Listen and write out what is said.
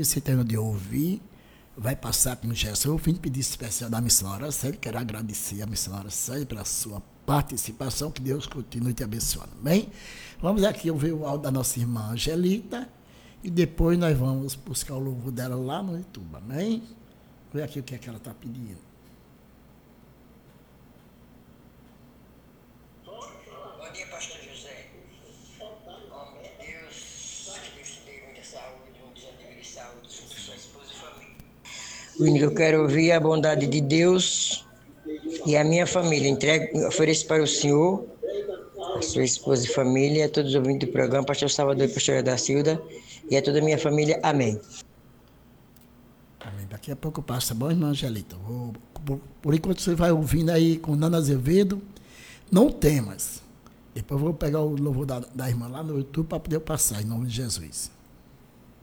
você tem de ouvir, vai passar com Jesus. Eu vim pedir especial da missionária Célia, quero agradecer a missionária Célia pela sua participação, que Deus continue te abençoando. Bem, vamos aqui ouvir o áudio da nossa irmã Angelita e depois nós vamos buscar o louvor dela lá no YouTube, amém? Vê aqui o que é que ela está pedindo. Bom dia, pastor José. Ó, meu Deus, que Deus te dê muita saúde, muitos anos de saúde, sua esposa e família. O único que eu quero ouvir é a bondade de Deus e a minha família. Ofereço para o Senhor, a sua esposa e família, a todos os ouvintes do programa, pastor Salvador e pastora da Silda, e a toda a minha família. Amém. Amém. Daqui a pouco passa, bom, irmã Angelita? Por enquanto você vai ouvindo aí com Nana Azevedo, Não Temas. Depois eu vou pegar o louvor da irmã lá no YouTube para poder passar, em nome de Jesus.